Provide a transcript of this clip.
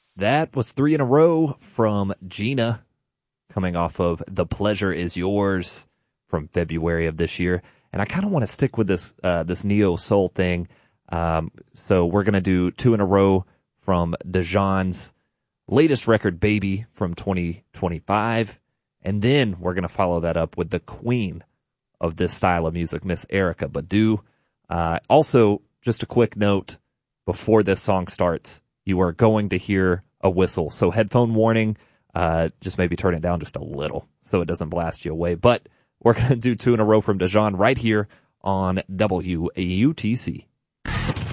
That was three in a row from Gina, coming off of The Pleasure Is Yours from February of this year. And I kind of want to stick with this neo soul thing. So we're going to do two in a row from Dejan's latest record, Baby, from 2025. And then we're going to follow that up with the queen of this style of music, Miss Erykah Badu. Also, just a quick note before this song starts, you are going to hear a whistle. So headphone warning, just maybe turn it down just a little so it doesn't blast you away. But we're going to do two in a row from Dejan right here on WAUTC.